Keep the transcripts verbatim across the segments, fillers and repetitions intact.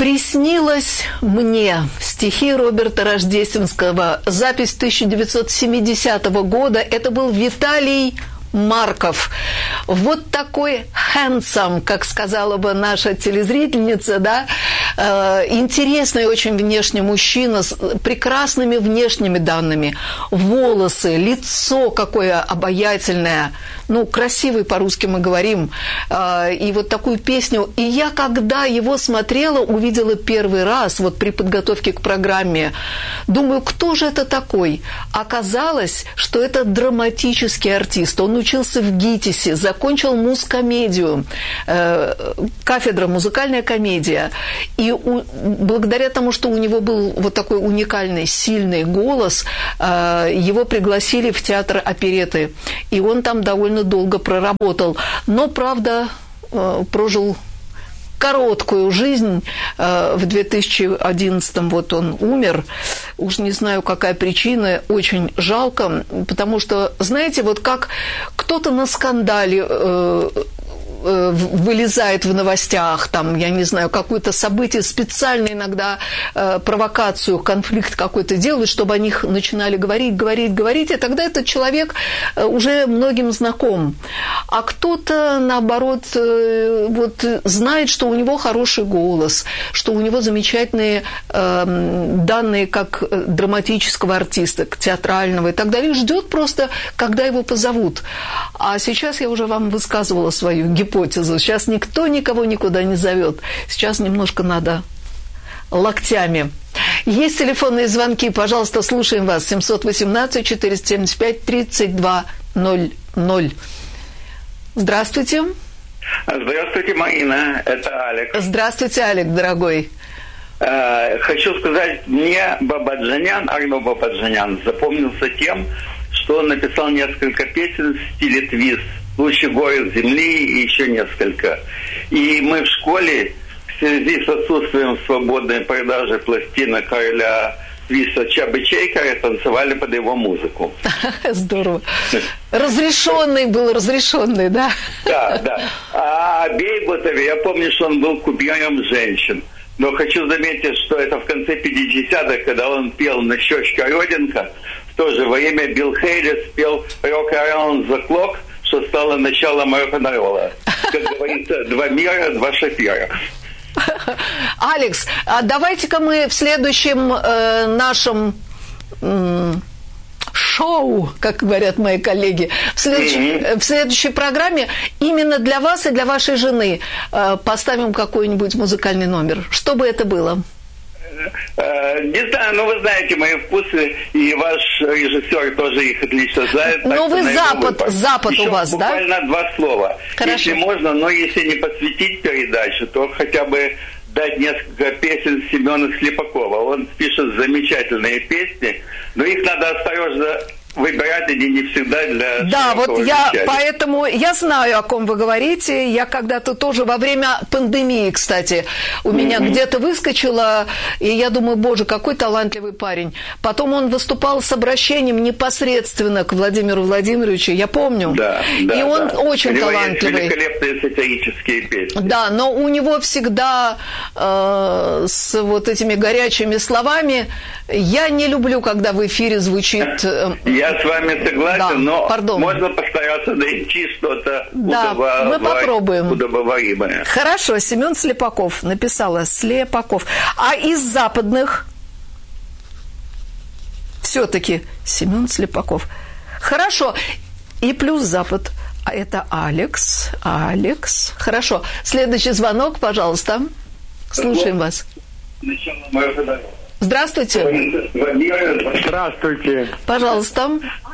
«Приснилось мне». Стихи Роберта Рождественского. Запись тысяча девятьсот семидесятого года. Это был Виталий Марков. Вот такой handsome, как сказала бы наша телезрительница, да, э, интересный очень внешне мужчина с прекрасными внешними данными. Волосы, лицо какое обаятельное, ну, красивый по-русски мы говорим, э, и вот такую песню. И я, когда его смотрела, увидела первый раз, вот при подготовке к программе, думаю, кто же это такой? Оказалось, что это драматический артист. Он учился в ГИТИСе, закончил музкомедию, э, кафедра музыкальная комедия. И у, благодаря тому, что у него был вот такой уникальный, сильный голос, э, его пригласили в театр оперетты. И он там довольно долго проработал. Но, правда, э, прожил короткую жизнь. В две тысячи одиннадцатом вот он умер. Уж не знаю, какая причина. Очень жалко, потому что, знаете, вот как кто-то на скандале э, э, вылезает в новостях, там, я не знаю, какое-то событие, специально иногда э, провокацию, конфликт какой-то делают, чтобы о них начинали говорить, говорить, говорить, и тогда этот человек уже многим знаком. А кто-то, наоборот, э, вот знает, что у него хороший голос, что у него замечательные э, данные как драматического артиста, театрального и так далее, ждет просто, когда его позовут. А сейчас я уже вам высказывала свою гипотезу. Сейчас никто никого никуда не зовет. Сейчас немножко надо локтями. Есть телефонные звонки, пожалуйста, слушаем вас. семь один восемь четыре семь пять три два ноль ноль. Здравствуйте. Здравствуйте, Марина. Это Алекс. Здравствуйте, Алекс, дорогой. Хочу сказать, мне Бабаджанян, Арно Бабаджанян запомнился тем, что он написал несколько песен в стиле твист, «Лучший город земли» и еще несколько. И мы в школе в связи с отсутствием свободной продажи пластинок короля твиста Чабы Чейкера танцевали под его музыку. Здорово. Разрешенный был, разрешенный, да? Да, да. А Бейбутове, я помню, что он был кумиром женщин. Но хочу заметить, что это в конце пятидесятых, когда он пел «На щечке родинка», тоже во имя Билл Хейли спел «Rock Around the Clock», что стало началом рок-н-ролла. Как говорится, два мира, два шофера. Алекс, а давайте-ка мы в следующем э, нашем э, шоу, как говорят мои коллеги, в следующей, mm-hmm. в следующей программе именно для вас и для вашей жены э, поставим какой-нибудь музыкальный номер. Что бы это было? Не знаю, ну вы знаете мои вкусы, и ваш режиссер тоже их отлично знает. Ну вы Запад, Запад Еще у вас, буквально да? Буквально два слова. Хорошо. Если можно, но если не посвятить передачу, то хотя бы дать несколько песен Семена Слепакова. Он пишет замечательные песни, но их надо осторожно выбирать, они не всегда для... Да, вот я, вещания. Поэтому я знаю, о ком вы говорите. Я когда-то тоже во время пандемии, кстати, у mm-hmm. меня где-то выскочило, и я думаю, боже, какой талантливый парень. Потом он выступал с обращением непосредственно к Владимиру Владимировичу, я помню. Да, да, и он да. очень у него талантливый. Есть великолепные сатирические песни. Да, но у него всегда э, с вот этими горячими словами. Я не люблю, когда в эфире звучит... Э, Я с вами согласен, да, но пардон. Можно постараться найти что-то да, удобо... мы попробуем. удобоваримое. Хорошо, Семен Слепаков написала Слепаков. А из западных все-таки Семен Слепаков. Хорошо. И плюс Запад. А это Алекс. Алекс. Хорошо. Следующий звонок, пожалуйста. Слушаем вас. Здравствуйте. Здравствуйте. Пожалуйста.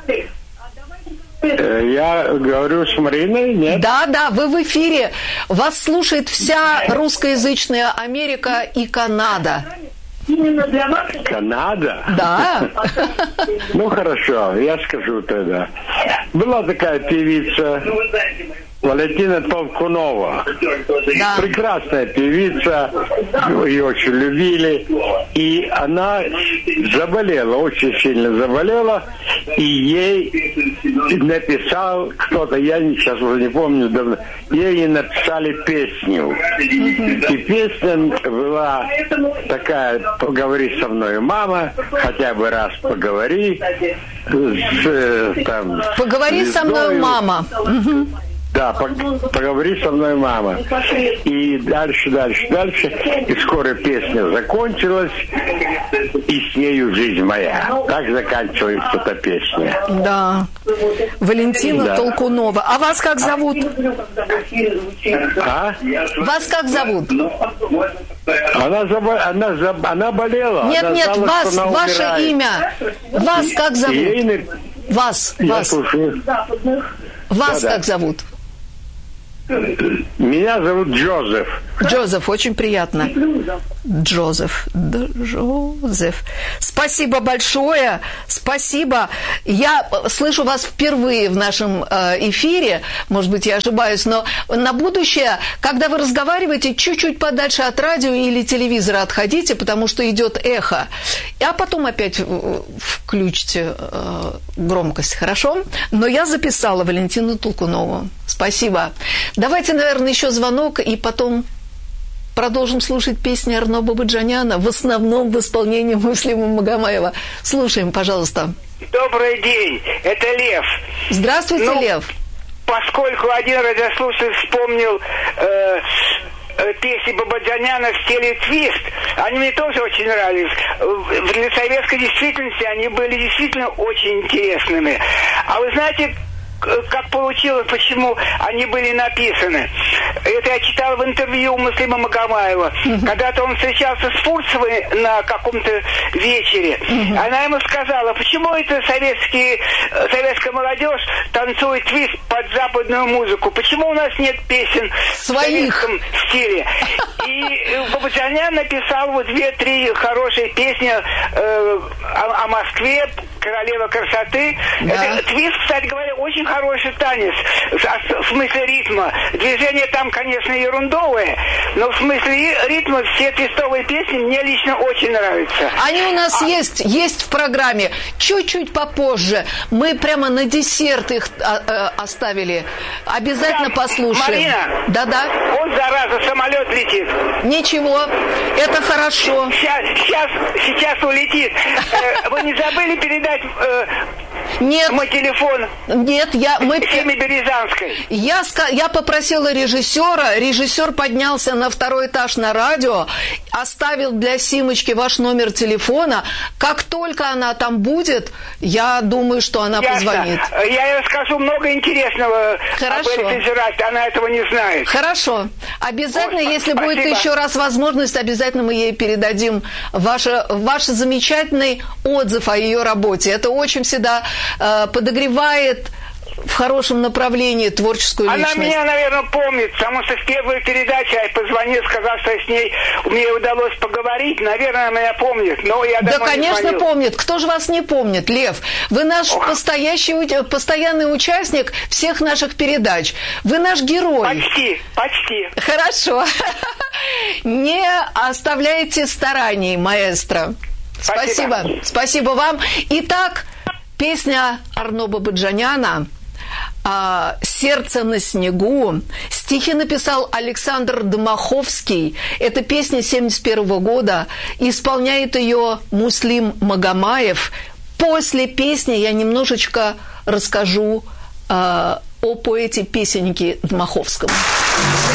Я говорю с Мариной, нет? Да, да, вы в эфире. Вас слушает вся русскоязычная Америка и Канада. Именно для вас? Канада? Да. Ну, хорошо, я скажу тогда. Была такая певица Валентина Толкунова. Да. Прекрасная певица, ее очень любили. И она заболела, очень сильно заболела, и ей написал кто-то, я сейчас уже не помню давно, ей написали песню. И песня была такая: «Поговори со мной, мама, хотя бы раз поговори». С, там, «Поговори со мной, мама». Да, поговори со мной, мама. И дальше, дальше, дальше. И скоро песня закончилась, и с нею жизнь моя. Так заканчивается эта песня. Да. Валентина да. Толкунова. А вас как зовут? А? Вас как зовут? Она, забо... она, заб... она болела. Нет, она нет, знала, вас, ваше умирает. Имя. Вас как зовут? Ей... Вас, Я вас. слушаю. Вас да, как да. зовут? Меня зовут Джозеф. Джозеф, очень приятно. Джозеф. Джозеф. Спасибо большое. Спасибо. Я слышу вас впервые в нашем эфире. Может быть, я ошибаюсь, но на будущее, когда вы разговариваете, чуть-чуть подальше от радио или телевизора отходите, потому что идет эхо. А потом опять включите громкость, хорошо? Но я записала Валентину Толкунову. Спасибо. Давайте, наверное, еще звонок, и потом продолжим слушать песни Арно Бабаджаняна, в основном в исполнении Муслима Магомаева. Слушаем, пожалуйста. Добрый день, это Лев. Здравствуйте, ну, Лев. Поскольку один радиослушатель вспомнил э, э, песни Бабаджаняна в стиле твист, они мне тоже очень нравились. Для советской действительности они были действительно очень интересными. А вы знаете, как получилось, почему они были написаны? Это я читал в интервью у Муслима Магомаева. Uh-huh. Когда-то он встречался с Фурцевой на каком-то вечере. Uh-huh. Она ему сказала, почему это советские, советская молодежь танцует твист под западную музыку? Почему у нас нет песен своих в советском стиле? И Бабаджанян написал вот две-три хорошие песни э, о, о Москве, «Королева красоты». Да. Это, твист, кстати говоря, очень хороший танец в смысле ритма. Движение там, конечно, ерундовое, но в смысле ритма все твистовые песни мне лично очень нравятся. Они у нас а... есть, есть в программе. Чуть-чуть попозже. Мы прямо на десерт их а, а, оставили. Обязательно да, послушаем. Марина, да-да. он, зараза, самолет летит. Ничего, это хорошо. Сейчас, сейчас, сейчас улетит. Вы не забыли передать Нет. мой телефон? Нет, я... Мы... Теме Березанской. Я, я попросила режиссера, режиссер поднялся на второй этаж на радио, оставил для Симочки ваш номер телефона. Как только она там будет, я думаю, что она Ясно. Позвонит. Я ей расскажу много интересного. Хорошо. Об Эльфе Джеральд, она этого не знает. Хорошо. Обязательно, Ой, если спасибо. Будет еще раз возможность, обязательно мы ей передадим ваш, ваш замечательный отзыв о ее работе. Это очень всегда э, подогревает в хорошем направлении творческую Она личность. Она меня, наверное, помнит, потому что в первой передаче я позвонил, сказал, что с ней мне удалось поговорить. Наверное, она меня помнит, но я Да, домой конечно, не звонил. помнит. Кто же вас не помнит, Лев? Вы наш постоящий, постоянный участник всех наших передач. Вы наш герой. Почти, почти. Хорошо. Не оставляйте стараний, маэстро. Спасибо. Спасибо. Спасибо вам. Итак, песня Арно Бабаджаняна «Сердце на снегу». Стихи написал Александр Домаховский. Это песня семьдесят первого года. Исполняет ее Муслим Магомаев. После песни я немножечко расскажу о поэте-песеннике Домаховском.